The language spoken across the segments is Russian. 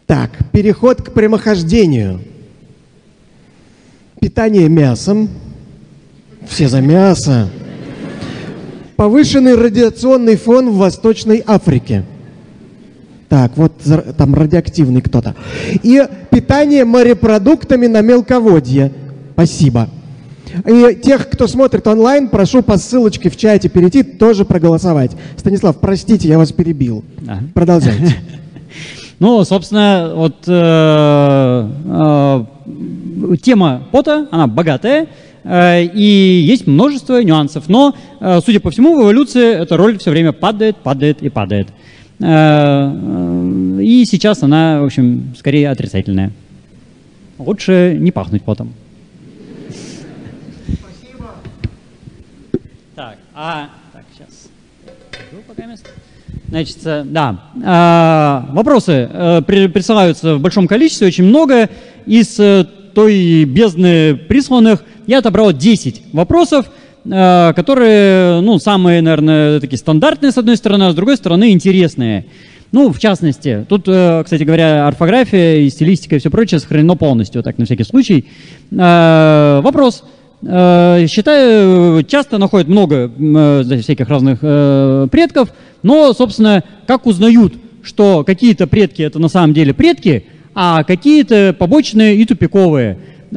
Так, переход к прямохождению. Питание мясом. Все за мясо. Повышенный радиационный фон в Восточной Африке. Так, вот там радиоактивный кто-то. И питание морепродуктами на мелководье. Спасибо. И тех, кто смотрит онлайн, прошу по ссылочке в чате перейти, тоже проголосовать. Станислав, простите, я вас перебил. Продолжайте. Ну, собственно, вот тема пота, она богатая, и есть множество нюансов. Но, судя по всему, в эволюции эта роль все время падает, падает и падает. И сейчас она, в общем, скорее отрицательная. Лучше не пахнуть потом. Спасибо. Так, сейчас. Значит, да. Вопросы присылаются в большом количестве, очень много. Из той бездны присланных я отобрал 10 вопросов, которые, ну, самые, наверное, такие стандартные, с одной стороны, а с другой стороны, интересные. Ну, в частности, тут, кстати говоря, орфография и стилистика и все прочее сохранено полностью, так, на всякий случай. Вопрос. Считаю, часто находят много всяких разных предков, но, собственно, как узнают, что какие-то предки это на самом деле предки, а какие-то побочные и тупиковые,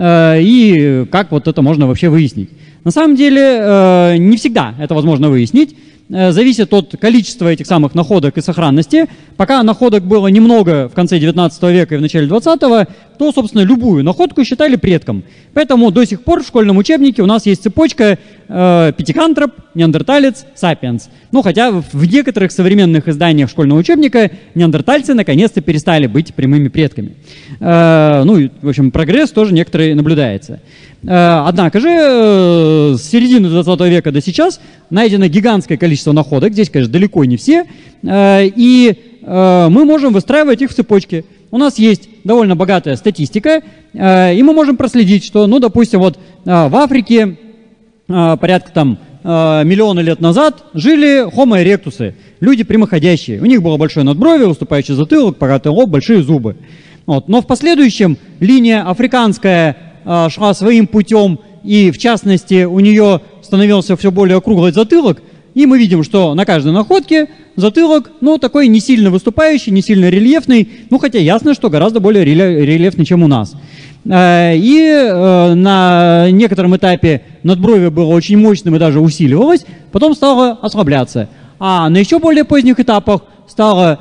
и как вот это можно вообще выяснить. На самом деле не всегда это возможно выяснить. Зависит от количества этих самых находок и сохранности. Пока находок было немного в конце 19 века и в начале 20-го, то, собственно, любую находку считали предком. Поэтому до сих пор в школьном учебнике у нас есть цепочка пятикантроп, неандерталец, сапиенс. Ну, хотя в некоторых современных изданиях школьного учебника неандертальцы наконец-то перестали быть прямыми предками. Ну, и, в общем, прогресс тоже некоторый наблюдается. Однако же с середины 20 века до сейчас найдено гигантское количество находок, здесь, конечно, далеко не все, и мы можем выстраивать их в цепочке. У нас есть довольно богатая статистика, и мы можем проследить, что, ну, допустим, вот в Африке порядка там миллиона лет назад жили Homo erectus, люди прямоходящие. У них было большое надбровье, выступающий затылок, богатый лоб, большие зубы. Вот. Но в последующем линия африканская шла своим путем, и в частности у нее становился все более округлый затылок, и мы видим, что на каждой находке затылок, ну, такой не сильно выступающий, не сильно рельефный, ну, хотя ясно, что гораздо более рельефный, чем у нас. И на некотором этапе надбровье было очень мощным и даже усиливалось, потом стало ослабляться. А на еще более поздних этапах стал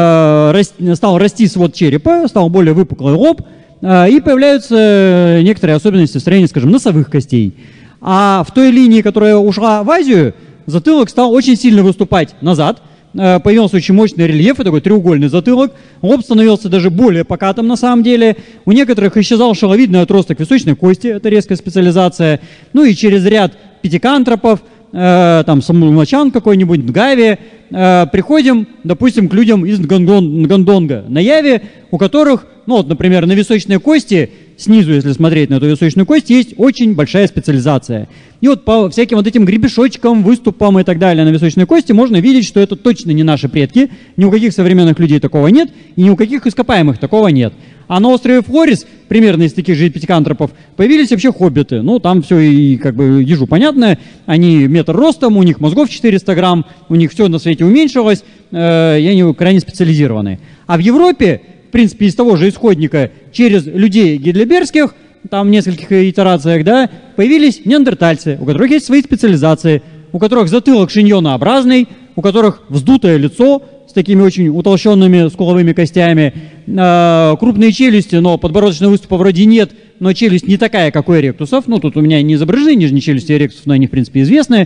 расти свод черепа, стал более выпуклый лоб, и появляются некоторые особенности строения, скажем, носовых костей. А в той линии, которая ушла в Азию, затылок стал очень сильно выступать назад, появился очень мощный рельеф, и такой треугольный затылок, лоб становился даже более покатым на самом деле, у некоторых исчезал шаловидный отросток височной кости, это резкая специализация, ну и через ряд пятикантропов, там самумачан какой-нибудь, Нгави, приходим, допустим, к людям из Нгондонга, на Яве, у которых, ну вот, например, на височной кости, снизу, если смотреть на эту височную кость, есть очень большая специализация. И вот по всяким вот этим гребешочкам, выступам и так далее на височной кости можно видеть, что это точно не наши предки, ни у каких современных людей такого нет, и ни у каких ископаемых такого нет. А на острове Флорис, примерно из таких же пятикантропов, появились вообще хоббиты. Ну, там все и как бы ежу понятно, они метр ростом, у них мозгов 400 грамм, у них все на свете уменьшилось, и они крайне специализированы. А в Европе, в принципе, из того же исходника, через людей гейдлебергских, там в нескольких итерациях, да, появились неандертальцы, у которых есть свои специализации, у которых затылок шиньонообразный, у которых вздутое лицо с такими очень утолщенными скуловыми костями, крупные челюсти, но подбородочного выступа вроде нет, но челюсть не такая, как у эректусов. Ну, тут у меня не изображены нижние челюсти эректусов, но они, в принципе, известны.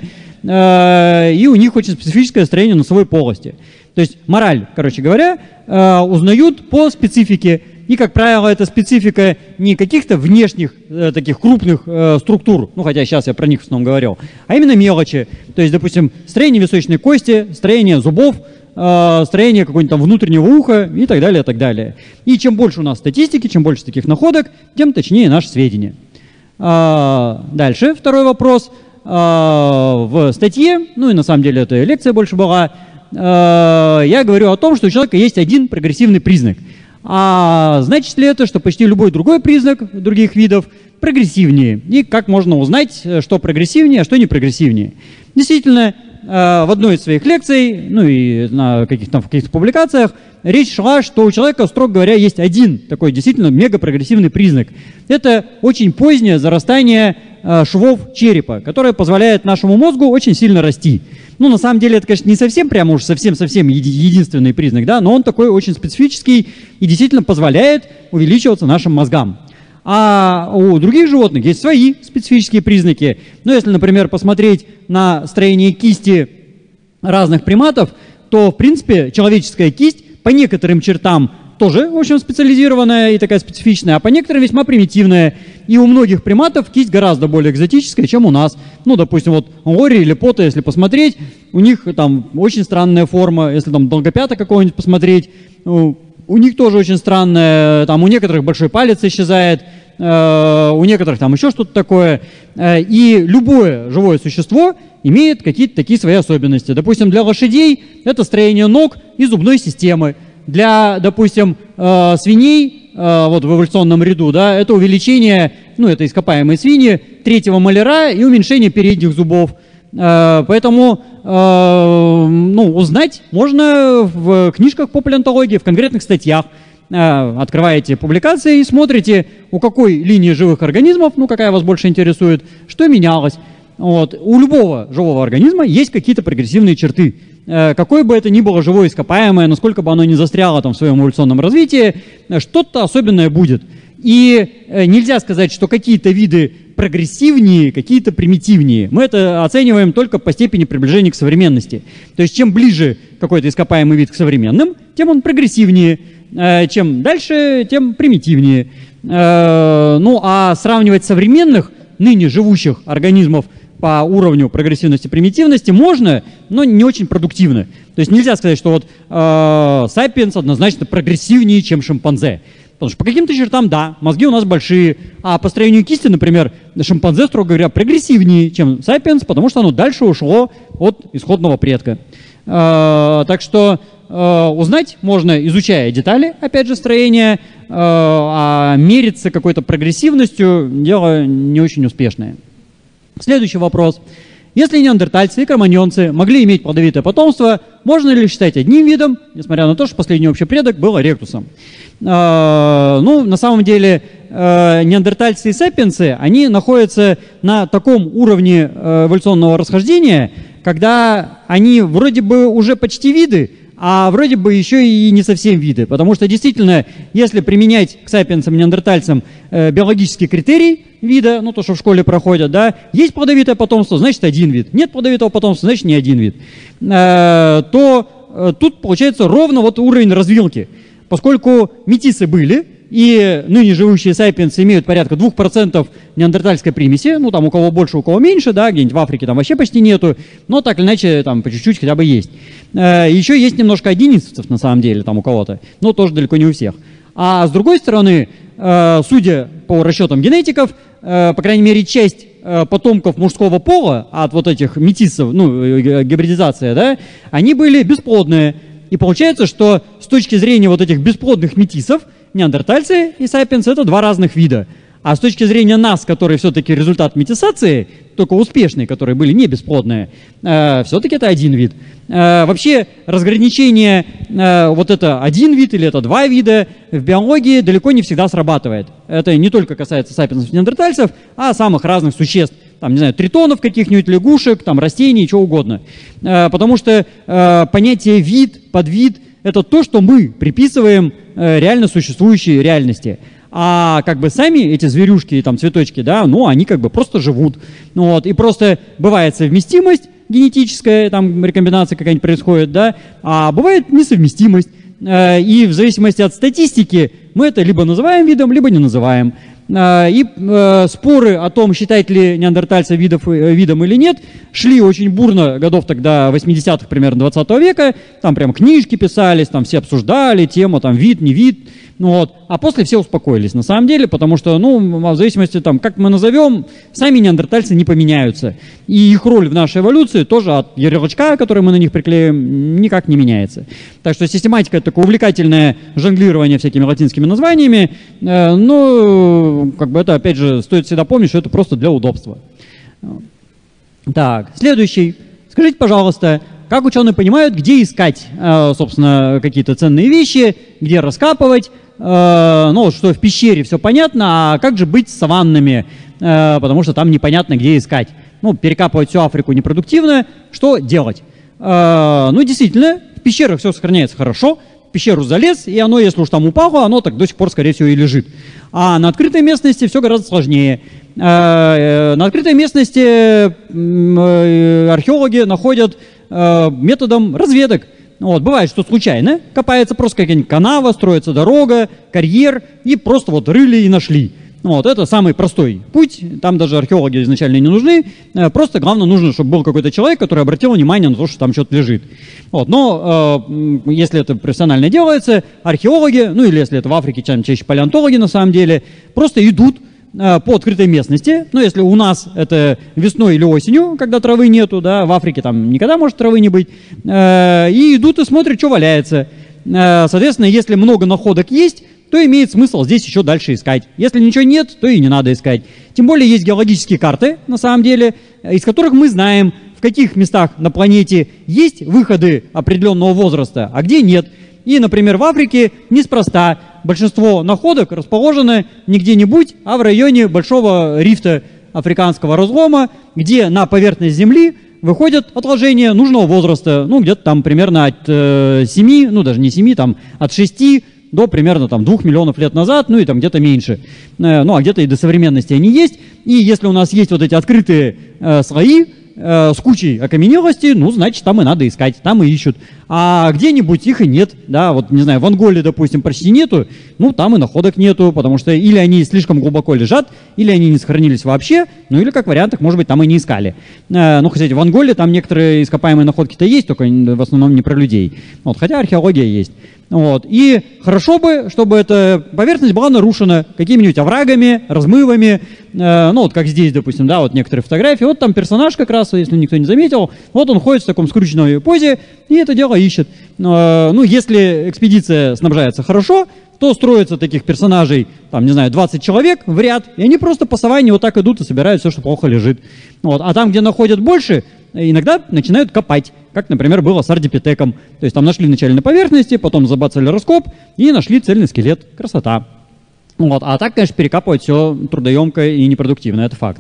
И у них очень специфическое строение носовой полости. То есть мораль, короче говоря, узнают по специфике. И, как правило, эта специфика не каких-то внешних таких крупных структур, ну, хотя сейчас я про них в основном говорил, а именно мелочи. То есть, допустим, строение височной кости, строение зубов, строение какого-нибудь там внутреннего уха и так далее, и так далее. И чем больше у нас статистики, чем больше таких находок, тем точнее наши сведения. Дальше, второй вопрос. В статье, ну и на самом деле это лекция больше была, я говорю о том, что у человека есть один прогрессивный признак. А значит ли это, что почти любой другой признак других видов прогрессивнее? И как можно узнать, что прогрессивнее, а что не прогрессивнее? Действительно, в одной из своих лекций, ну и в каких-то публикациях, речь шла, что у человека, строго говоря, есть один такой действительно мегапрогрессивный признак. Это очень позднее зарастание швов черепа, которое позволяет нашему мозгу очень сильно расти. Ну, на самом деле, это, конечно, не совсем прямо уж совсем единственный признак, да, но он такой очень специфический и действительно позволяет увеличиваться нашим мозгам. А у других животных есть свои специфические признаки. Ну, если, например, посмотреть на строение кисти разных приматов, то, в принципе, человеческая кисть по некоторым чертам тоже, в общем, специализированная и такая специфичная, а по некоторым весьма примитивная. И у многих приматов кисть гораздо более экзотическая, чем у нас. Ну, допустим, вот лори или пота, если посмотреть, у них там очень странная форма. Если там долгопята какого-нибудь посмотреть, у них тоже очень странная. Там у некоторых большой палец исчезает, у некоторых там еще что-то такое. И любое живое существо имеет какие-то такие свои особенности. Допустим, для лошадей это строение ног и зубной системы. Для, допустим, свиней, вот в эволюционном ряду, да, это увеличение, ну, это ископаемые свиньи, третьего моляра и уменьшение передних зубов. Поэтому, ну, узнать можно в книжках по палеонтологии, в конкретных статьях. Открываете публикации и смотрите, у какой линии живых организмов, ну, какая вас больше интересует, что менялось. Вот. У любого живого организма есть какие-то прогрессивные черты. Какое бы это ни было живое ископаемое, насколько бы оно ни застряло там в своем эволюционном развитии, что-то особенное будет. И нельзя сказать, что какие-то виды прогрессивнее, какие-то примитивнее. Мы это оцениваем только по степени приближения к современности. То есть чем ближе какой-то ископаемый вид к современным, тем он прогрессивнее. Чем дальше, тем примитивнее. Ну а сравнивать современных, ныне живущих организмов по уровню прогрессивности, примитивности можно, но не очень продуктивно. То есть нельзя сказать, что вот сапиенс однозначно прогрессивнее, чем шимпанзе. Потому что по каким-то чертам, да, мозги у нас большие, а по строению кисти, например, шимпанзе, строго говоря, прогрессивнее, чем сапиенс, потому что оно дальше ушло от исходного предка. Так что узнать можно, изучая детали, опять же, строения, а мериться какой-то прогрессивностью – дело не очень успешное. Следующий вопрос. Если неандертальцы и кроманьонцы могли иметь плодовитое потомство, можно ли считать одним видом, несмотря на то, что последний общий предок был эректусом? Ну, на самом деле, неандертальцы и сапиенсы, они находятся на таком уровне эволюционного расхождения, когда они вроде бы уже почти виды, а вроде бы еще и не совсем виды. Потому что действительно, если применять к сапиенсам и неандертальцам биологический критерий вида, ну то, что в школе проходят, да, есть плодовитое потомство, значит один вид. Нет плодовитого потомства, значит не один вид. То тут получается ровно вот уровень развилки. Поскольку метисы были, и ныне живущие сапиенсы имеют порядка 2% неандертальской примеси, ну там у кого больше, у кого меньше, да, где-нибудь в Африке там вообще почти нету, но так или иначе там по чуть-чуть хотя бы есть. Еще есть немножко одиннадцатцев на самом деле там у кого-то, но тоже далеко не у всех. А с другой стороны, судя по расчетам генетиков, по крайней мере часть потомков мужского пола от вот этих метисов, ну гибридизация, да, они были бесплодные. И получается, что с точки зрения вот этих бесплодных метисов, неандертальцы и сапиенсы – это два разных вида. А с точки зрения нас, которые все-таки результат метисации, только успешные, которые были не бесплодные, все-таки это один вид. Вообще разграничение вот это один вид или это два вида в биологии далеко не всегда срабатывает. Это не только касается сапиенсов и неандертальцев, а самых разных существ. Там, не знаю, тритонов каких-нибудь, лягушек, там, растений, чего угодно. Потому что понятие вид, подвид – это то, что мы приписываем реально существующей реальности. А как бы сами эти зверюшки, там, цветочки, да, ну, они как бы просто живут. Вот, и просто бывает совместимость генетическая, там, рекомбинация какая-нибудь происходит, да, а бывает несовместимость. И в зависимости от статистики мы это либо называем видом, либо не называем. И споры о том, считать ли неандертальца видом или нет, шли очень бурно годов тогда 80-х примерно 20 века. Там прям книжки писались, там все обсуждали тему, там вид, не вид. Ну, вот. А после все успокоились, на самом деле, потому что, ну, в зависимости, там, как мы назовем, сами неандертальцы не поменяются. И их роль в нашей эволюции тоже от ярлычка, который мы на них приклеим, никак не меняется. Так что систематика — это такое увлекательное жонглирование всякими латинскими названиями, но, как бы это, опять же, стоит всегда помнить, что это просто для удобства. Так, следующий. Скажите, пожалуйста, как ученые понимают, где искать, собственно, какие-то ценные вещи, где раскапывать? Ну, что в пещере все понятно, а как же быть с саваннами? Потому что там непонятно, где искать. Ну, перекапывать всю Африку непродуктивно. Что делать? Ну, действительно, в пещерах все сохраняется хорошо. В пещеру залез, и оно, если уж там упало, оно так до сих пор, скорее всего, и лежит. А на открытой местности все гораздо сложнее. На открытой местности археологи находят методом разведок. Вот, бывает, что случайно копается просто какая-нибудь канава, строится дорога, карьер, и просто вот рыли и нашли. Вот, это самый простой путь, там даже археологи изначально не нужны, просто главное нужно, чтобы был какой-то человек, который обратил внимание на то, что там что-то лежит. Вот, но если это профессионально делается, археологи, ну или если это в Африке, чаще палеонтологи на самом деле, просто идут по открытой местности, ну если у нас это весной или осенью, когда травы нету, да, в Африке там никогда может травы не быть, и идут и смотрят, что валяется. Соответственно, если много находок есть, то имеет смысл здесь еще дальше искать. Если ничего нет, то и не надо искать. Тем более есть геологические карты, на самом деле, из которых мы знаем, в каких местах на планете есть выходы определенного возраста, а где нет. И, например, в Африке неспроста большинство находок расположены не где-нибудь, а в районе большого рифта африканского разлома, где на поверхность Земли выходят отложения нужного возраста, ну, где-то там примерно от 7, ну, даже не 7, там, от 6 до примерно там 2 миллионов лет назад, ну, и там где-то меньше. Ну, а где-то и до современности они есть. И если у нас есть вот эти открытые слои, с кучей окаменелости, ну, значит, там и надо искать, там и ищут. А где-нибудь их и нет, да, вот, не знаю, в Анголе, допустим, почти нету, ну, там и находок нету, потому что или они слишком глубоко лежат, или они не сохранились вообще, ну, или, как вариант, может быть, там и не искали. Ну, кстати, в Анголе там некоторые ископаемые находки-то есть, только в основном не про людей, вот, хотя археология есть. Вот. И хорошо бы, чтобы эта поверхность была нарушена какими-нибудь оврагами, размывами, ну вот как здесь, допустим, да, вот некоторые фотографии, вот там персонаж как раз, если никто не заметил, вот он ходит в таком скрученной позе и это дело ищет. Ну, если экспедиция снабжается хорошо, то строится таких персонажей, там, не знаю, 20 человек в ряд, и они просто по саванне вот так идут и собирают все, что плохо лежит. Вот. А там, где находят больше, иногда начинают копать, как, например, было с ардипитеком. То есть там нашли вначале на поверхности, потом забацали раскоп и нашли цельный скелет. Красота. Вот. А так, конечно, перекапывать все трудоемко и непродуктивно, это факт.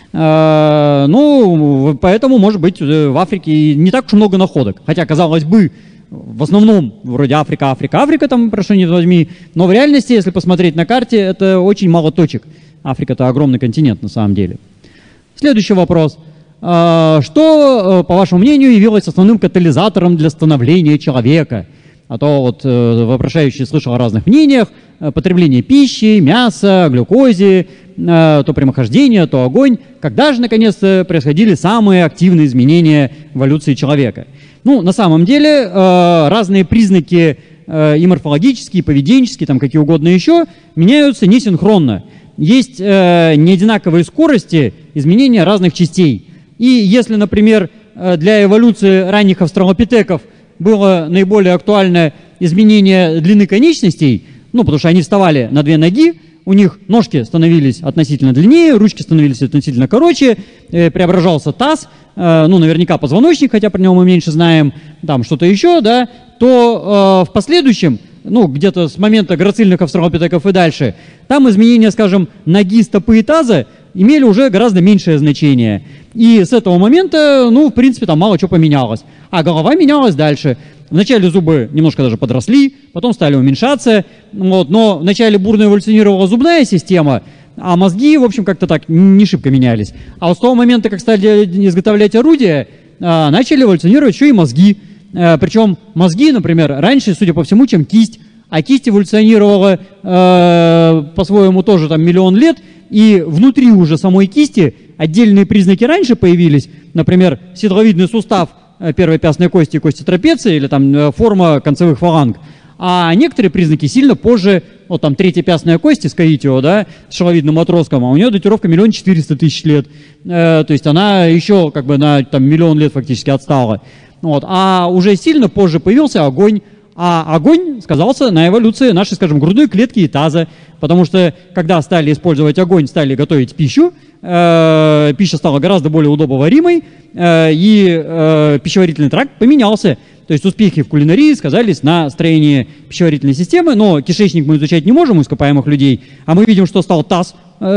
Ну, поэтому, может быть, в Африке не так уж много находок. Хотя, казалось бы, в основном вроде Африка, там, прошу не возьми. Но в реальности, если посмотреть на карте, это очень мало точек. Африка — это огромный континент на самом деле. Следующий вопрос. Что, по вашему мнению, явилось основным катализатором для становления человека? А то вот вопрошающий слышал о разных мнениях. Потребление пищи, мяса, глюкозе, то прямохождение, то огонь. Когда же, наконец-то, происходили самые активные изменения в эволюции человека? Ну, на самом деле, разные признаки и морфологические, и поведенческие, там какие угодно еще, меняются несинхронно. Есть неодинаковые скорости изменения разных частей. И если, например, для эволюции ранних австралопитеков было наиболее актуальное изменение длины конечностей, ну, потому что они вставали на 2 ноги, у них ножки становились относительно длиннее, ручки становились относительно короче, преображался таз, ну, наверняка позвоночник, хотя про него мы меньше знаем, там что-то еще, да, то в последующем, ну, где-то с момента грацильных австралопитеков и дальше, там изменения, скажем, ноги, стопы и таза имели уже гораздо меньшее значение. И с этого момента, ну, в принципе, там мало чего поменялось. А голова менялась дальше. Вначале зубы немножко даже подросли, потом стали уменьшаться, вот, но вначале бурно эволюционировала зубная система, а мозги, в общем, как-то так не шибко менялись. А вот с того момента, как стали изготовлять орудия, начали эволюционировать еще и мозги. Причем мозги, например, раньше, судя по всему, чем кисть. А кисть эволюционировала по-своему тоже там 1 000 000 лет, и внутри уже самой кисти отдельные признаки раньше появились. Например, седловидный сустав первой пястной кости, кости трапеции, или там форма концевых фаланг. А некоторые признаки сильно позже, вот там третья пястная кость из Каитио, да, с шаловидным отростком, а у нее датировка 1 400 000 лет. То есть она еще как бы на там, 1 000 000 лет фактически отстала. Вот. А уже сильно позже появился огонь. А огонь сказался на эволюции нашей, скажем, грудной клетки и таза. Потому что, когда стали использовать огонь, стали готовить пищу, пища стала гораздо более удобоваримой, и пищеварительный тракт поменялся. То есть успехи в кулинарии сказались на строении пищеварительной системы, но кишечник мы изучать не можем у ископаемых людей, а мы видим, что стал таз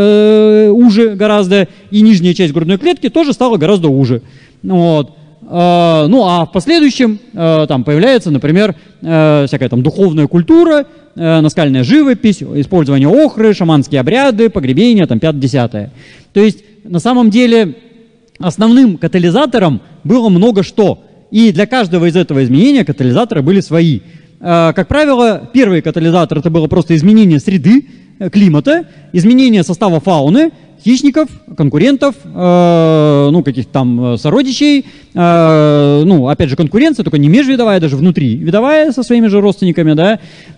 уже гораздо, и нижняя часть грудной клетки тоже стала гораздо уже. Вот. Ну, а в последующем там появляется, например, всякая там духовная культура, наскальная живопись, использование охры, шаманские обряды, погребения, там 5-10. То есть, на самом деле, основным катализатором было много что. И для каждого из этого изменения катализаторы были свои. Как правило, первый катализатор – это было просто изменение среды, климата, изменение состава фауны, хищников, конкурентов, ну, каких-то там сородичей, ну, опять же, конкуренция, только не межвидовая, даже внутри видовая со своими же родственниками, да,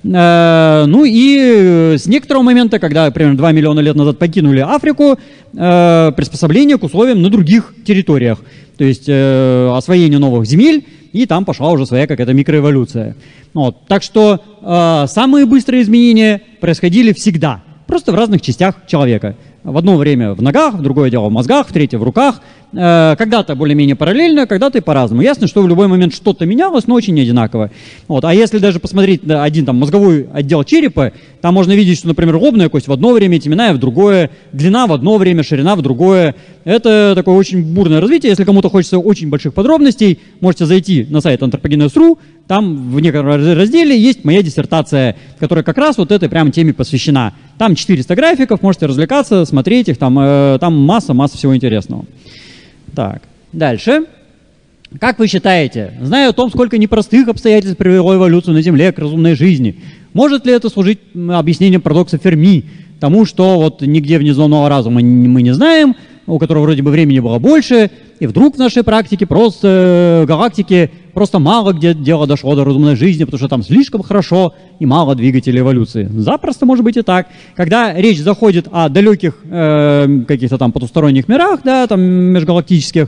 ну, и с некоторого момента, когда, примерно 2 миллиона лет назад покинули Африку, приспособление к условиям на других территориях, то есть освоение новых земель, и там пошла уже своя какая-то микроэволюция. Вот. Так что самые быстрые изменения происходили всегда, просто в разных частях человека. В одно время в ногах, в другое дело в мозгах, в третье в руках. Когда-то более-менее параллельно, когда-то и по-разному. Ясно, что в любой момент что-то менялось, но очень одинаково. Вот. А если даже посмотреть на один там мозговой отдел черепа, там можно видеть, что, например, лобная кость в одно время, теменная в другое, длина в одно время, ширина в другое. Это такое очень бурное развитие. Если кому-то хочется очень больших подробностей, можете зайти на сайт Anthropogenes.ru. Там в некотором разделе есть моя диссертация, которая как раз вот этой прям теме посвящена. Там 400 графиков, можете развлекаться, смотреть их, там масса всего интересного. Так, дальше. Как вы считаете, зная о том, сколько непростых обстоятельств привело эволюцию на Земле к разумной жизни, может ли это служить объяснением парадокса Ферми, тому, что вот нигде вне зонного разума мы не знаем, у которого вроде бы времени было больше, и вдруг в нашей практике просто галактики просто мало где дело дошло до разумной жизни, потому что там слишком хорошо и мало двигателей эволюции. Запросто может быть и так. Когда речь заходит о далеких каких-то там потусторонних мирах, да, там межгалактических,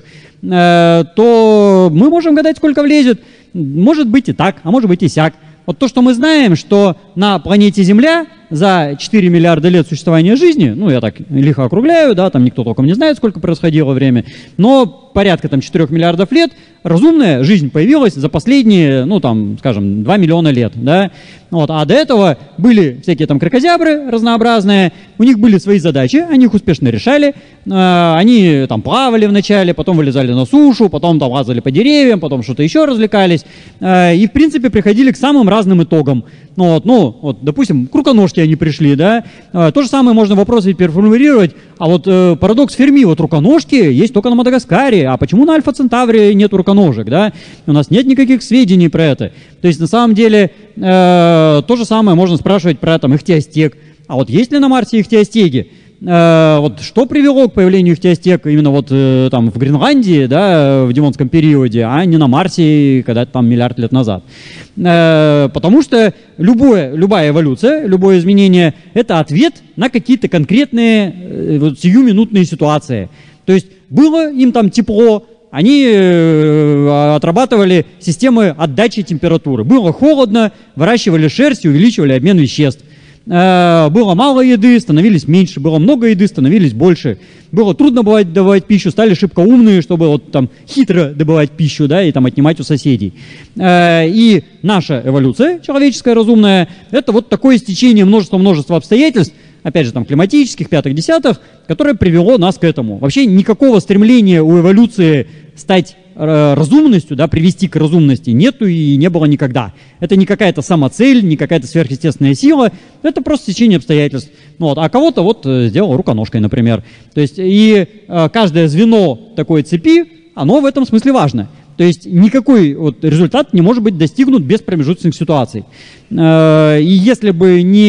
то мы можем гадать, сколько влезет. Может быть и так, а может быть и сяк. Вот то, что мы знаем, что на планете Земля за 4 миллиарда лет существования жизни, ну, я так лихо округляю, да, там никто толком не знает, сколько происходило время, но порядка там 4 миллиардов лет разумная жизнь появилась за последние, ну, там, скажем, 2 миллиона лет, да, вот, а до этого были всякие там кракозябры разнообразные, у них были свои задачи, они их успешно решали, они там плавали вначале, потом вылезали на сушу, потом там лазали по деревьям, потом что-то еще развлекались, и, в принципе, приходили к самым разным итогам. Ну, вот, допустим, круконожки они пришли, да, то же самое можно вопрос ведь переформулировать, а вот парадокс Ферми, вот руконожки есть только на Мадагаскаре, а почему на Альфа-Центавре нет руконожек, да, у нас нет никаких сведений про это, то есть на самом деле то же самое можно спрашивать про там ихтиостек, а вот есть ли на Марсе ихтиостеги? Вот что привело к появлению ихтиостек именно вот там в Гренландии, да, в Девонском периоде, а не на Марсе когда-то там миллиард лет назад. Потому что любая эволюция, любое изменение – это ответ на какие-то конкретные вот, сиюминутные ситуации. То есть было им там тепло, они отрабатывали системы отдачи температуры. Было холодно, выращивали шерсть и увеличивали обмен веществ. Было мало еды, становились меньше, было много еды, становились больше. Было трудно добывать пищу, стали шибко умные, чтобы вот там хитро добывать пищу, да, и там отнимать у соседей. И наша эволюция, человеческая, разумная, это вот такое стечение множества обстоятельств, опять же, там, климатических, пятых-десятых, которое привело нас к этому. Вообще никакого стремления у эволюции стать разумностью, да, привести к разумности нету и не было никогда. Это не какая-то самоцель, не какая-то сверхъестественная сила, это просто течение обстоятельств. Вот. А кого-то вот сделал руконожкой, например. То есть и каждое звено такой цепи, оно в этом смысле важно. То есть никакой вот результат не может быть достигнут без промежуточных ситуаций. И если бы не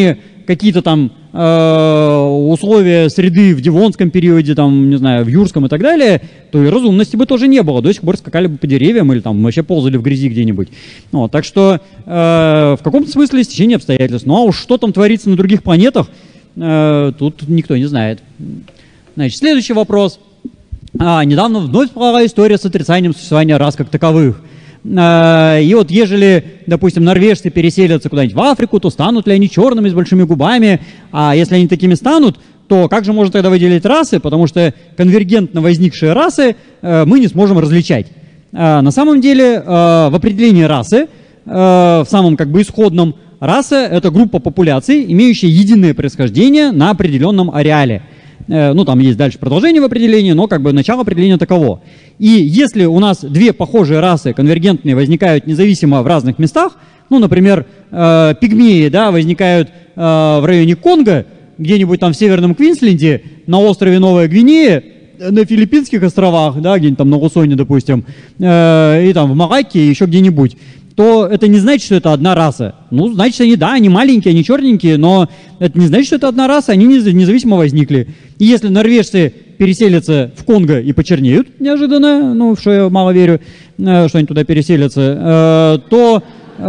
какие-то там условия среды в Девонском периоде, там, не знаю, в Юрском и так далее, то и разумности бы тоже не было. До сих пор скакали бы по деревьям или там вообще ползали в грязи где-нибудь. Вот, так что в каком-то смысле стечение обстоятельств. Ну а уж что там творится на других планетах, тут никто не знает. Значит, следующий вопрос. Недавно вновь всплыла история с отрицанием существования рас как таковых. И вот ежели, допустим, норвежцы переселятся куда-нибудь в Африку, то станут ли они черными с большими губами? А если они такими станут, то как же можно тогда выделить расы? Потому что конвергентно возникшие расы мы не сможем различать. На самом деле в определении расы, в самом как бы исходном, раса – это группа популяций, имеющая единое происхождение на определенном ареале. Ну, там есть дальше продолжение в определении, но как бы начало определения таково. И если у нас две похожие расы, конвергентные, возникают независимо в разных местах, ну, например, пигмеи, да, возникают в районе Конго, где-нибудь там в Северном Квинсленде, на острове Новая Гвинея, на Филиппинских островах, да, где-нибудь там на Лусоне, допустим, и там в Малакке, еще где-нибудь, то это не значит, что это одна раса. Ну, значит, они, да, они маленькие, они черненькие, но это не значит, что это одна раса, они независимо возникли. И если норвежцы переселятся в Конго и почернеют неожиданно, ну, что я мало верю, что они туда переселятся, то,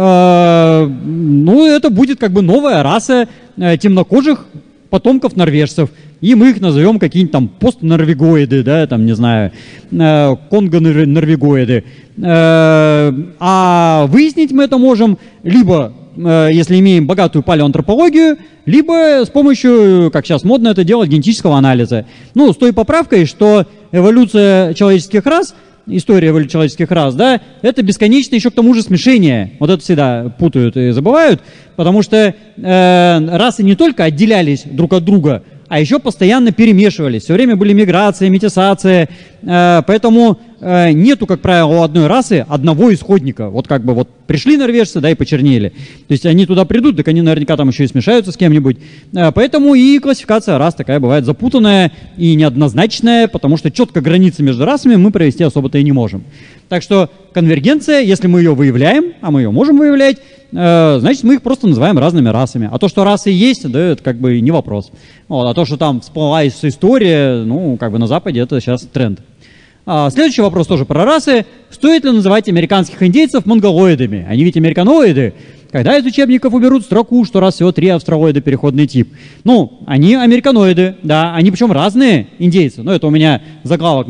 ну, это будет как бы новая раса темнокожих потомков норвежцев. И мы их назовем какие-нибудь там постнорвегоиды, да, там, не знаю, конго-норвегоиды. А выяснить мы это можем либо, если имеем богатую палеоантропологию, либо с помощью, как сейчас модно это делать, генетического анализа. Ну, с той поправкой, что эволюция человеческих рас, история человеческих рас, да, это бесконечно еще к тому же смешение. Вот это всегда путают и забывают, потому что расы не только отделялись друг от друга, а еще постоянно перемешивались. Все время были миграции, метисация, поэтому нету, как правило, у одной расы одного исходника. Вот как бы вот пришли норвежцы, да, и почернели. То есть они туда придут, так они наверняка там еще и смешаются с кем-нибудь. Поэтому и классификация рас такая бывает запутанная и неоднозначная, потому что четко границы между расами мы провести особо-то и не можем. Так что конвергенция, если мы ее выявляем, а мы ее можем выявлять, значит, мы их просто называем разными расами. А то, что расы есть, да, это как бы не вопрос. Вот, а то, что там всплыла история, ну, как бы на Западе это сейчас тренд. Следующий вопрос тоже про расы. Стоит ли называть американских индейцев монголоидами? Они ведь американоиды. Когда из учебников уберут строку, что раз всего 3 австралоида переходный тип? Ну, они американоиды, да, они причем разные индейцы. Ну, это у меня заголовок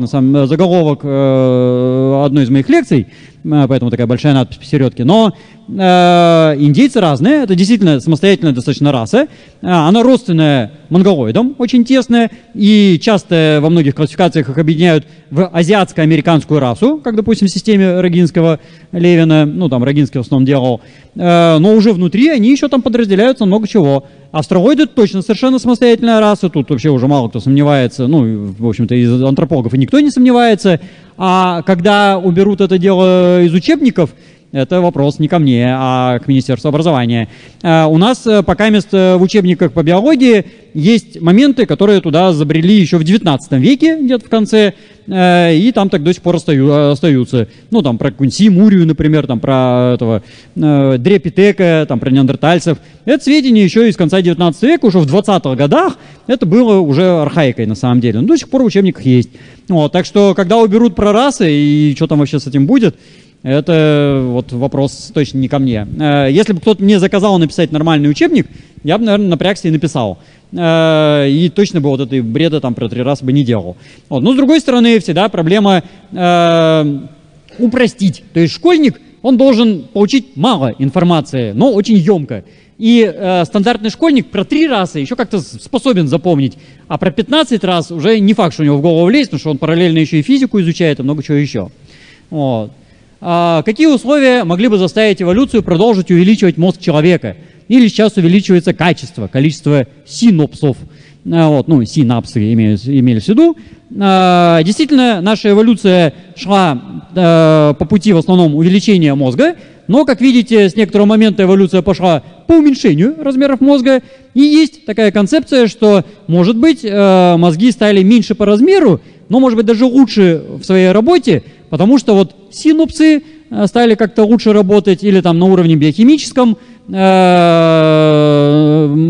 одной из моих лекций, поэтому такая большая надпись посередке. Но индейцы разные, это действительно самостоятельная достаточно раса. Она родственная монголоидам, очень тесная, и часто во многих классификациях их объединяют в азиатско-американскую расу, как, допустим, в системе Рогинского-Левина, ну, там Рогинский в основном делал. Но уже внутри они еще там подразделяются много чего. Австралоиды точно совершенно самостоятельная раса, тут вообще уже мало кто сомневается, ну, в общем-то, из антропологов и никто не сомневается. А когда уберут это дело из учебников, это вопрос не ко мне, а к Министерству образования. У нас пока в учебниках по биологии есть моменты, которые туда забрели еще в 19 веке, где-то в конце, и там так до сих пор остаются. Ну, там про Кунси-Мурию, например, там про этого Дрепитека, там про неандертальцев. Это сведения еще из конца 19 века, уже в 20-х годах это было уже архаикой на самом деле. Но до сих пор в учебниках есть. Вот, так что, когда уберут про расы и что там вообще с этим будет, это вот вопрос точно не ко мне. Если бы кто-то мне заказал написать нормальный учебник, я бы, наверное, напрягся и написал. И точно бы вот этой бреда там про 3 расы бы не делал. Вот. Но с другой стороны, всегда проблема упростить. То есть школьник, он должен получить мало информации, но очень емко. И стандартный школьник про 3 расы еще как-то способен запомнить, а про 15 раз уже не факт, что у него в голову влезет, потому что он параллельно еще и физику изучает, и много чего еще. Вот. Какие условия могли бы заставить эволюцию продолжить увеличивать мозг человека? Или сейчас увеличивается количество синапсов? Вот, ну, синапсы имели в виду. Действительно, наша эволюция шла по пути в основном увеличения мозга, но, как видите, с некоторого момента эволюция пошла по уменьшению размеров мозга. И есть такая концепция, что, может быть, мозги стали меньше по размеру, но, может быть, даже лучше в своей работе, потому что вот синапсы стали как-то лучше работать или там на уровне биохимическом. Это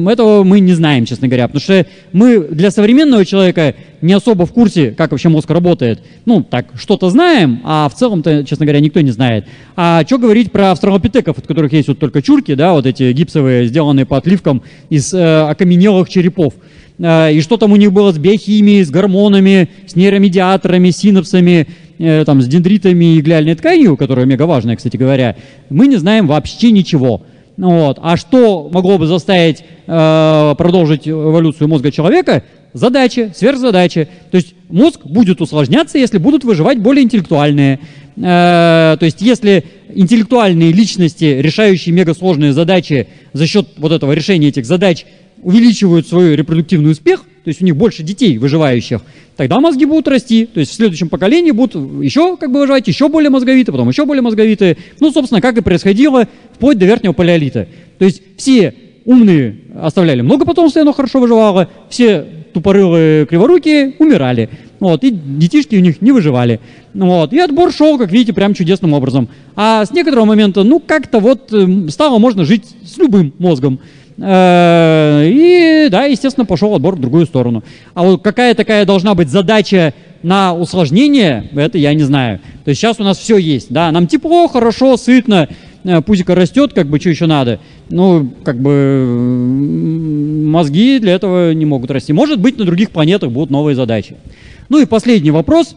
этого мы не знаем, честно говоря, потому что мы для современного человека не особо в курсе, как вообще мозг работает. Ну, так, что-то знаем, а в целом-то, честно говоря, никто не знает. А что говорить про австралопитеков, от которых есть вот только чурки, да, вот эти гипсовые, сделанные по отливкам из окаменелых черепов. И что там у них было с биохимией, с гормонами, с нейромедиаторами, синапсами, там, с дендритами и глиальной тканью, которая мега важная, кстати говоря, мы не знаем вообще ничего. Вот. А что могло бы заставить продолжить эволюцию мозга человека? Задачи, сверхзадачи. То есть мозг будет усложняться, если будут выживать более интеллектуальные. То есть если интеллектуальные личности, решающие мегасложные задачи, за счет вот этого решения этих задач увеличивают свой репродуктивный успех, то есть у них больше детей выживающих, тогда мозги будут расти, то есть в следующем поколении будут еще как бы выживать, еще более мозговитые, потом еще более мозговитые. Ну, собственно, как и происходило вплоть до верхнего палеолита. То есть все умные оставляли много потомства, и оно хорошо выживало, все тупорылые криворукие умирали, вот, и детишки у них не выживали. Вот, и отбор шел, как видите, прям чудесным образом. А с некоторого момента, ну, как-то вот стало можно жить с любым мозгом. И, да, естественно, пошел отбор в другую сторону. А вот какая такая должна быть задача на усложнение, это я не знаю. То есть сейчас у нас все есть, да, нам тепло, хорошо, сытно, пузико растет, как бы, что еще надо. Ну, как бы, мозги для этого не могут расти. Может быть, на других планетах будут новые задачи. Ну и последний вопрос.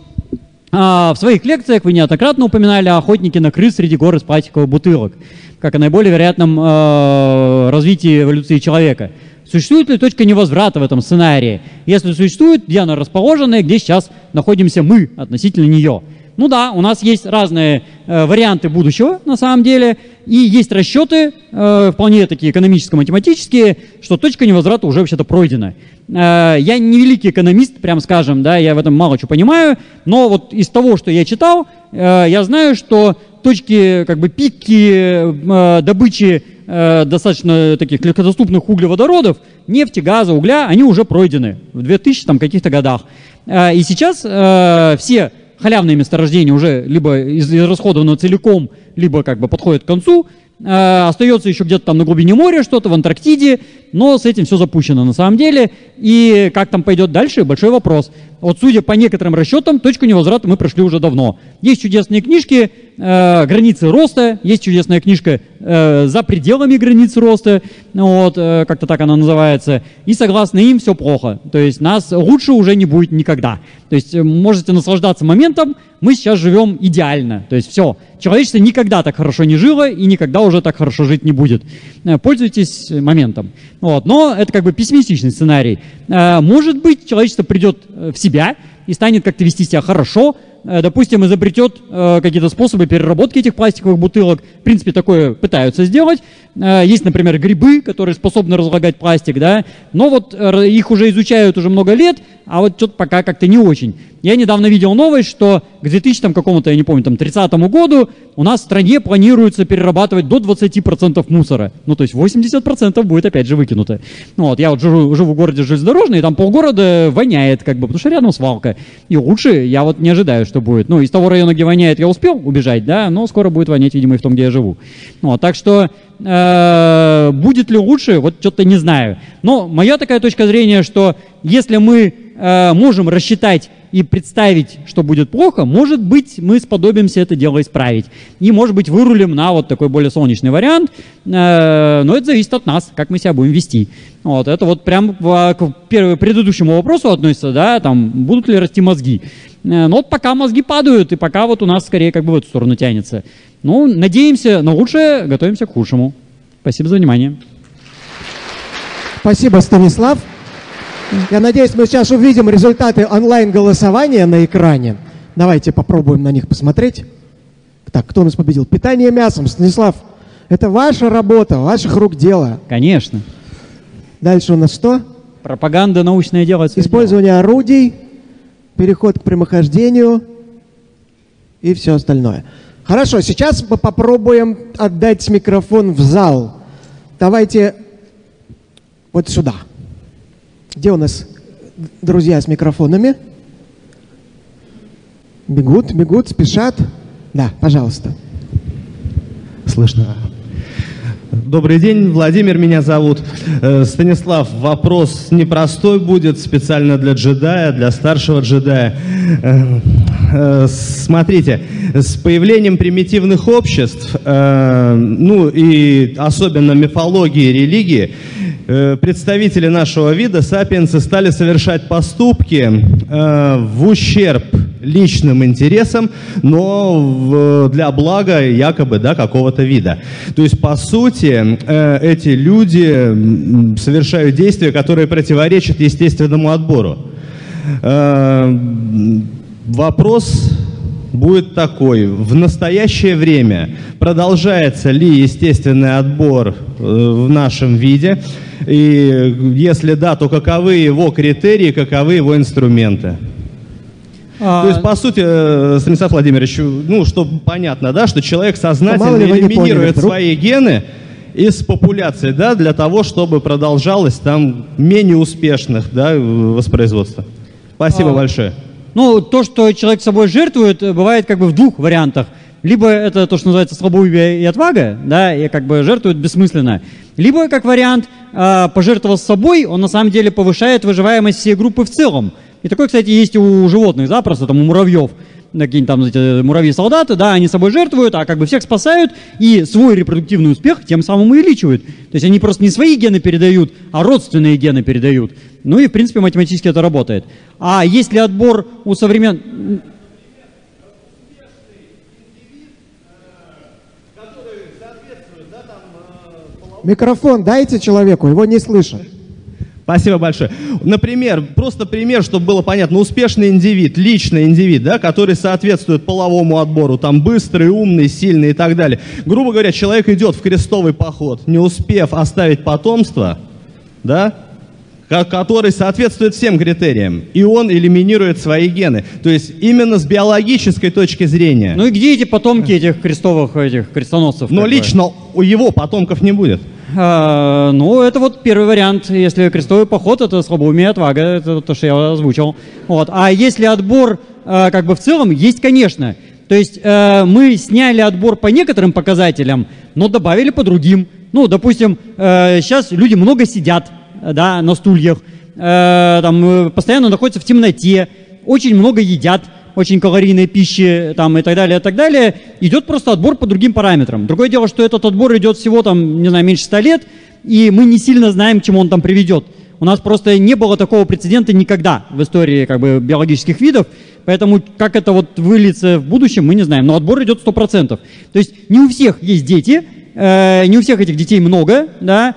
В своих лекциях вы неоднократно упоминали о охотнике на крыс среди гор из пластиковых бутылок, как о наиболее вероятном развитии эволюции человека. Существует ли точка невозврата в этом сценарии? Если существует, где она расположена и где сейчас находимся мы относительно нее? Ну да, у нас есть разные варианты будущего, на самом деле, и есть расчеты, вполне такие экономическо-математические, что точка невозврата уже вообще-то пройдена. Я не великий экономист, прям скажем, да, я в этом мало чего понимаю, но вот из того, что я читал, я знаю, что точки, как бы пики добычи достаточно таких легкодоступных углеводородов, нефти, газа, угля, они уже пройдены в 2000 там каких-то годах. И сейчас все халявные месторождения уже либо израсходованы целиком, либо как бы подходят к концу. Остается еще где-то там на глубине моря что-то, в Антарктиде, но с этим все запущено на самом деле. И как там пойдет дальше, большой вопрос. Вот судя по некоторым расчетам, точку невозврата мы прошли уже давно. Есть чудесные книжки «Границы роста», есть чудесная книжка «За пределами границ роста», вот, как-то так она называется. И согласно им все плохо. То есть нас лучше уже не будет никогда. То есть можете наслаждаться моментом, мы сейчас живем идеально. То есть все, человечество никогда так хорошо не жило и никогда уже так хорошо жить не будет. Пользуйтесь моментом. Вот. Но это как бы пессимистичный сценарий. Может быть, человечество придет в себя и станет как-то вести себя хорошо, допустим, изобретет какие-то способы переработки этих пластиковых бутылок. В принципе, такое пытаются сделать. Есть, например, грибы, которые способны разлагать пластик, да, но вот их уже изучают уже много лет, а вот что-то пока как-то не очень. Я недавно видел новость, что к 2000 там, какому-то, я не помню, там 30-му году у нас в стране планируется перерабатывать до 20% мусора. Ну, то есть 80% будет опять же выкинуто. Ну, вот, я вот живу в городе железнодорожный, и там полгорода воняет, как бы, потому что рядом свалка. И лучше я вот не ожидаю, что будет. Ну, из того района, где воняет, я успел убежать, да, но скоро будет вонять, видимо, и в том, где я живу. Вот, так что будет ли лучше, вот что-то не знаю. Но моя такая точка зрения, что если мы можем рассчитать и представить, что будет плохо, может быть, мы сподобимся это дело исправить. И, может быть, вырулим на вот такой более солнечный вариант. Но это зависит от нас, как мы себя будем вести. Вот, это вот прям к предыдущему вопросу относится, да, там, будут ли расти мозги. Но вот пока мозги падают, и пока вот у нас скорее как бы в эту сторону тянется. Ну, надеемся на лучшее, готовимся к худшему. Спасибо за внимание. Спасибо, Станислав. Я надеюсь, мы сейчас увидим результаты онлайн-голосования на экране. Давайте попробуем на них посмотреть. Так, кто у нас победил? Питание мясом. Станислав, это ваша работа, ваших рук дело. Конечно. Дальше у нас что? Пропаганда, научное дело. Использование орудий, переход к прямохождению и все остальное. Хорошо, сейчас мы попробуем отдать микрофон в зал. Давайте вот сюда. Где у нас друзья с микрофонами? Бегут, спешат. Да, пожалуйста. Слышно. Добрый день, Владимир меня зовут. Станислав, вопрос непростой будет, специально для джедая, для старшего джедая. Смотрите, с появлением примитивных обществ, ну и особенно мифологии и религии, представители нашего вида, сапиенсы, стали совершать поступки в ущерб личным интересам, но для блага якобы, да, какого-то вида. То есть, по сути, эти люди совершают действия, которые противоречат естественному отбору. Вопрос будет такой. В настоящее время продолжается ли естественный отбор в нашем виде? И если да, то каковы его критерии, каковы его инструменты? То есть, по сути, Станислав Владимирович, ну, чтобы понятно, да, что человек сознательно элиминирует свои гены из популяции, да, для того, чтобы продолжалось там менее успешных, да, воспроизводство. Спасибо большое. Ну, то, что человек собой жертвует, бывает как бы в двух вариантах. Либо это то, что называется слабоумие и отвага, да, и как бы жертвует бессмысленно. Либо, как вариант, пожертвовав собой, он на самом деле повышает выживаемость всей группы в целом. И такое, кстати, есть у животных, да, просто там у муравьев. Какие-нибудь там, знаете, муравьи-солдаты, да, они собой жертвуют, а как бы всех спасают, и свой репродуктивный успех тем самым увеличивают. То есть они просто не свои гены передают, а родственные гены передают. Ну и, в принципе, математически это работает. А если отбор у современных... Микрофон дайте человеку, его не слышат. Спасибо большое. Например, просто пример, чтобы было понятно, успешный индивид, личный индивид, да, который соответствует половому отбору, там быстрый, умный, сильный и так далее. Грубо говоря, человек идет в крестовый поход, не успев оставить потомство, да, который соответствует всем критериям, и он элиминирует свои гены. То есть именно с биологической точки зрения. Ну и где эти потомки этих крестоносцев? Но лично у его потомков не будет. Ну, это вот первый вариант. Если крестовый поход, это слабоумие и отвага, это то, что я озвучил. Вот. А если отбор как бы в целом, есть, конечно. То есть мы сняли отбор по некоторым показателям, но добавили по другим. Ну, допустим, сейчас люди много сидят, да, на стульях, там, постоянно находятся в темноте, очень много едят, очень калорийной пищи там, и так далее, идет просто отбор по другим параметрам. Другое дело, что этот отбор идет всего, там, не знаю, меньше 100 лет, и мы не сильно знаем, к чему он там приведет. У нас просто не было такого прецедента никогда в истории как бы, биологических видов, поэтому как это вот выльется в будущем, мы не знаем. Но отбор идет 100%. То есть не у всех есть дети, не у всех этих детей много, да,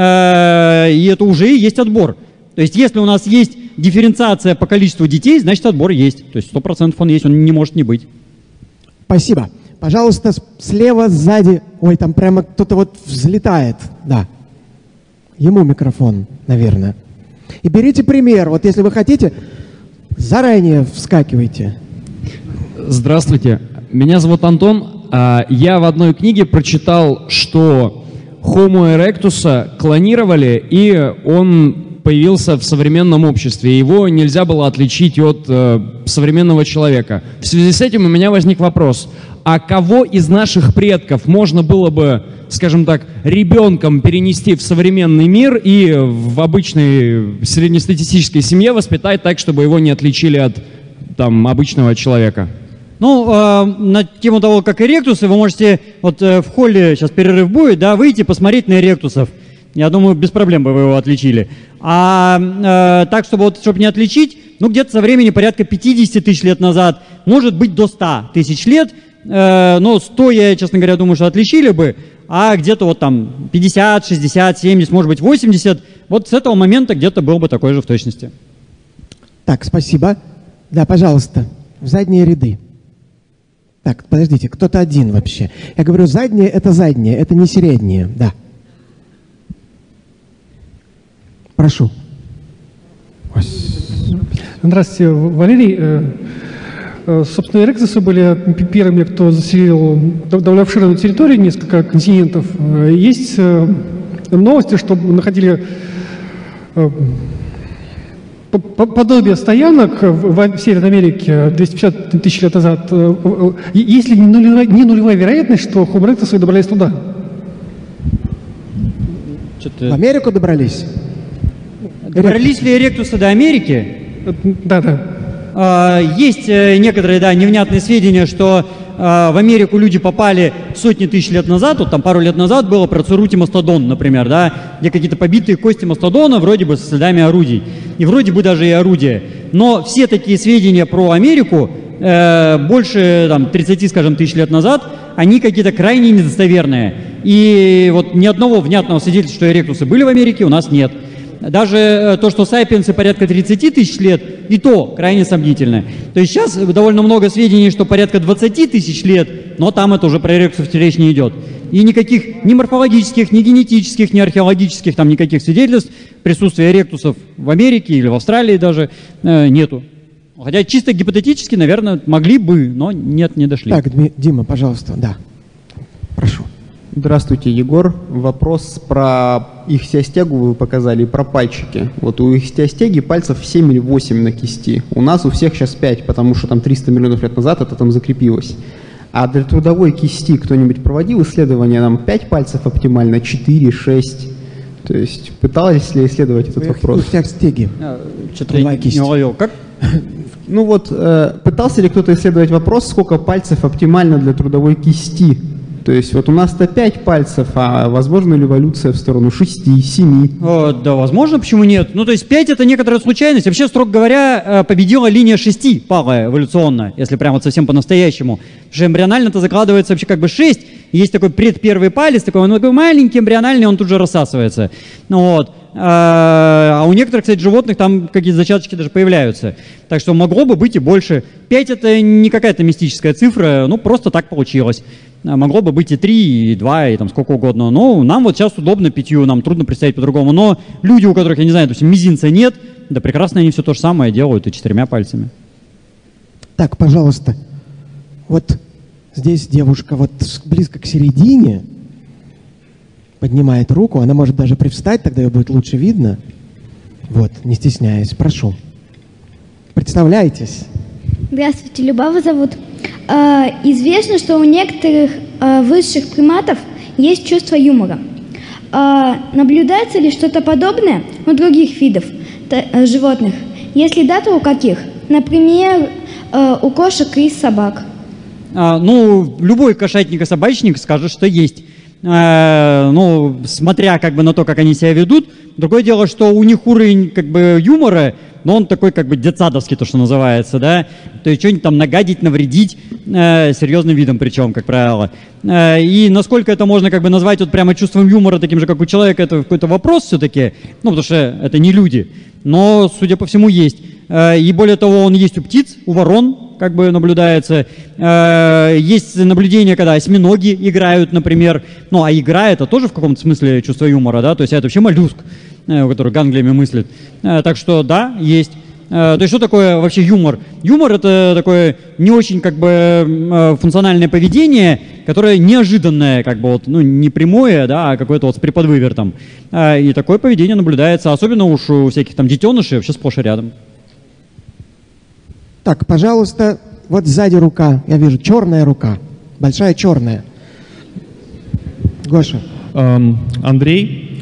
и это уже есть отбор. То есть если у нас есть дифференциация по количеству детей, значит отбор есть. То есть 100% он есть, он не может не быть. Спасибо. Пожалуйста, слева, сзади. Ой, там прямо кто-то вот взлетает. Да. Ему микрофон, наверное. И берите пример. Вот если вы хотите, заранее вскакивайте. Здравствуйте. Меня зовут Антон. Я в одной книге прочитал, что Homo erectus клонировали, и он появился в современном обществе. Его нельзя было отличить от современного человека. В связи с этим у меня возник вопрос. А кого из наших предков можно было бы, скажем так, ребенком перенести в современный мир и в обычной среднестатистической семье воспитать так, чтобы его не отличили от там, обычного человека? Ну, на тему того, как эректусы, вы можете вот в холле, сейчас перерыв будет, да, выйти посмотреть на эректусов. Я думаю, без проблем бы вы его отличили. Так, чтобы не отличить, ну, где-то со времени порядка 50 тысяч лет назад, может быть, до 100 тысяч лет. Но 100, я, честно говоря, думаю, что отличили бы, а где-то вот там 50, 60, 70, может быть, 80, вот с этого момента где-то был бы такой же в точности. Так, спасибо. Да, пожалуйста, в задние ряды. Так, подождите, кто-то один вообще. Я говорю, задние — это не средние, да. Прошу. Здравствуйте, Валерий. Собственно, эректусы были первыми, кто заселил довольно обширную территорию, несколько континентов. Есть новости, что находили подобие стоянок в Северной Америке 250 тысяч лет назад. Есть ли не нулевая вероятность, что Homo erectus добрались туда? В Америку добрались? Добрались ли эректусы до Америки? Да. Есть некоторые, да, невнятные сведения, что в Америку люди попали сотни тысяч лет назад. Вот там пару лет назад было про Церути мастодон, например, да, где какие-то побитые кости мастодона вроде бы со следами орудий. И вроде бы даже и орудия. Но все такие сведения про Америку больше там, 30, скажем, тысяч лет назад, они какие-то крайне недостоверные. И вот ни одного внятного свидетельства, что эректусы были в Америке, у нас нет. Даже то, что сапиенсы порядка 30 тысяч лет, и то крайне сомнительно. То есть сейчас довольно много сведений, что порядка 20 тысяч лет, но там это уже про эректусов речь не идет. И никаких ни морфологических, ни генетических, ни археологических, там никаких свидетельств присутствия эректусов в Америке или в Австралии даже нету. Хотя чисто гипотетически, наверное, могли бы, но нет, не дошли. Так, Дима, пожалуйста, да. Прошу. Здравствуйте, Егор. Вопрос про ихтиостегу вы показали, про пальчики. Вот у ихтиостеги пальцев 7 или 8 на кисти. У нас у всех сейчас 5, потому что там 300 миллионов лет назад это там закрепилось. А для трудовой кисти кто-нибудь проводил исследование, нам 5 пальцев оптимально, 4, 6? То есть пытались ли исследовать этот вопрос? Ихтиостеги. Что-то я не уловил. Как? Ну вот, пытался ли кто-то исследовать вопрос, сколько пальцев оптимально для трудовой кисти? То есть вот у нас-то 5 пальцев, а возможно ли эволюция в сторону 6, 7? Да, возможно, почему нет? Ну, то есть 5 это некоторая случайность. Вообще, строго говоря, победила линия 6 пара эволюционно, если прямо вот совсем по-настоящему. Потому что эмбрионально-то закладывается вообще как бы 6. Есть такой предпервый палец, такой, он такой маленький, эмбриональный, он тут же рассасывается. Ну вот. А у некоторых, кстати, животных там какие-то зачаточки даже появляются. Так что могло бы быть и больше. 5 это не какая-то мистическая цифра, ну просто так получилось. Могло бы быть и 3, и 2, и там сколько угодно. Но нам вот сейчас удобно 5, нам трудно представить по-другому. Но люди, у которых, я не знаю, то есть мизинца нет, да прекрасно они все то же самое делают и 4 пальцами. Так, пожалуйста, вот здесь девушка вот близко к середине поднимает руку, она может даже привстать, тогда ее будет лучше видно. Вот, не стесняясь, прошу. Представляйтесь. Здравствуйте, Любава зовут. Известно, что у некоторых высших приматов есть чувство юмора. Наблюдается ли что-то подобное у других видов животных? Если да, то у каких? Например, у кошек и собак. Ну, любой кошатник и собачник скажет, что есть. Ну, смотря как бы на то, как они себя ведут. Другое дело, что у них уровень как бы юмора, но он такой как бы детсадовский, то, что называется, да. То есть что-нибудь там нагадить, навредить серьезным видом причем, как правило. И насколько это можно как бы назвать вот прямо чувством юмора, таким же, как у человека, это какой-то вопрос все-таки. Ну, потому что это не люди. Но, судя по всему, есть. И более того, он есть у птиц, у ворон, как бы наблюдается. Есть наблюдения, когда осьминоги играют, например. Ну, а игра — это тоже в каком-то смысле чувство юмора, да? То есть это вообще моллюск, у которого ганглиями мыслит. Так что, да, есть. То есть что такое вообще юмор? Юмор — это такое не очень как бы функциональное поведение, которое неожиданное, как бы вот, ну, не прямое, да, а какое-то вот с преподвывертом. И такое поведение наблюдается, особенно уж у всяких там детенышей, вообще сплошь и рядом. Так, пожалуйста, вот сзади рука, я вижу, черная рука, большая черная. Гоша. Андрей,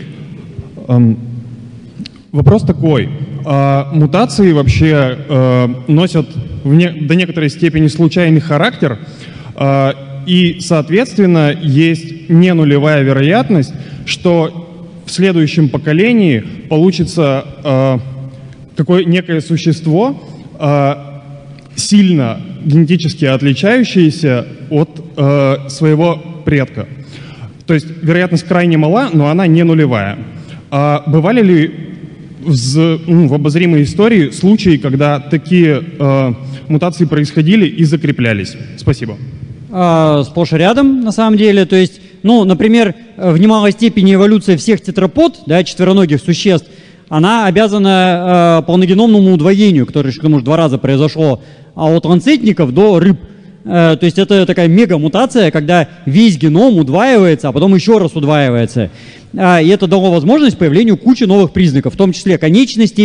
вопрос такой. Мутации вообще носят до некоторой степени случайный характер, и, соответственно, есть не нулевая вероятность, что в следующем поколении получится некое существо, сильно генетически отличающееся от своего предка. То есть вероятность крайне мала, но она не нулевая. Бывали ли в обозримой истории случаи, когда такие мутации происходили и закреплялись? Спасибо. Сплошь и рядом, на самом деле. То есть, ну, например, в немалой степени эволюция всех тетрапод, да, четвероногих существ, она обязана полногеномному удвоению, которое, к тому же, 2 раза произошло, а от ланцетников до рыб. То есть это такая мега-мутация, когда весь геном удваивается, а потом еще раз удваивается. И это дало возможность появлению кучи новых признаков, в том числе конечностей,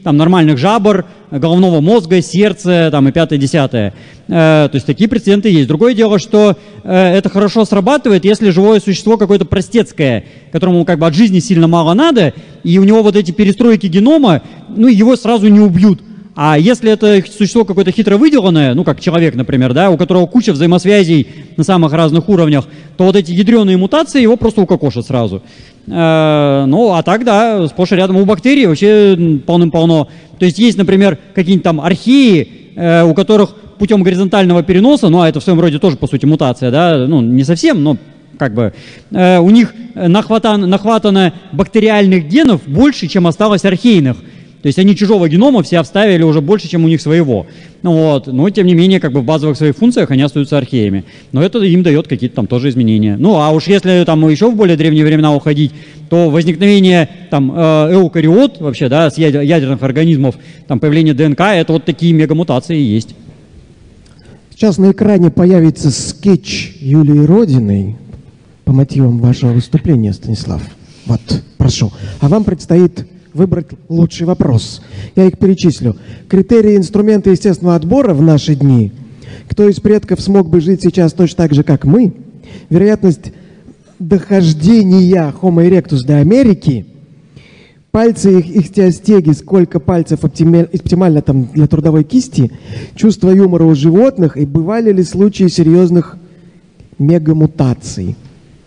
там, нормальных жабр, головного мозга, сердца там, и 5-10. То есть такие прецеденты есть. Другое дело, что это хорошо срабатывает, если живое существо какое-то простецкое, которому как бы от жизни сильно мало надо, и у него вот эти перестройки генома, ну, его сразу не убьют. А если это существо какое-то хитро выделанное, ну, как человек, например, да, у которого куча взаимосвязей на самых разных уровнях, то вот эти ядреные мутации его просто укокошат сразу. Ну, а так, да, сплошь и рядом у бактерий вообще полным-полно. То есть есть, например, какие-нибудь там археи, у которых путем горизонтального переноса, ну, а это в своем роде тоже, по сути, мутация, да, ну, не совсем, но как бы у них нахватано бактериальных генов больше, чем осталось архейных. То есть они чужого генома все вставили уже больше, чем у них своего. Вот. Но, тем не менее, как бы в базовых своих функциях они остаются археями. Но это им дает какие-то там тоже изменения. Ну, а уж если там еще в более древние времена уходить, то возникновение там эукариот вообще, да, с ядерных организмов, там появление ДНК, это вот такие мегамутации и есть. Сейчас на экране появится скетч Юлии Родиной по мотивам вашего выступления, Станислав. Вот, прошу. А вам предстоит выбрать лучший вопрос. Я их перечислю. Критерии инструмента естественного отбора в наши дни. Кто из предков смог бы жить сейчас точно так же, как мы? Вероятность дохождения Homo erectus до Америки. Пальцы их теостеги, сколько пальцев оптимально там для трудовой кисти. Чувство юмора у животных. И бывали ли случаи серьезных мегамутаций?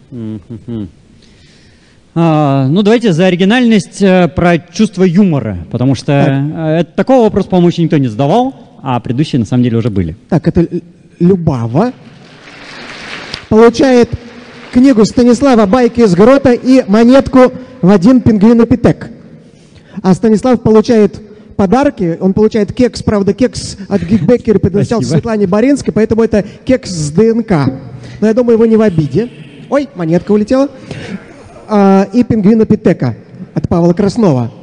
Ну, давайте за оригинальность про чувство юмора, потому что такого вопроса, по-моему, еще никто не задавал, а предыдущие, на самом деле, уже были. Так, это Любава получает книгу Станислава «Байки из грота» и монетку в 1 пингвинопитек. А Станислав получает подарки, он получает кекс, правда, кекс от Гигбекера предназначался Светлане Боринской, поэтому это кекс с ДНК. Но я думаю, вы не в обиде. Ой, монетка улетела. И пингвинопитека от Павла Краснова.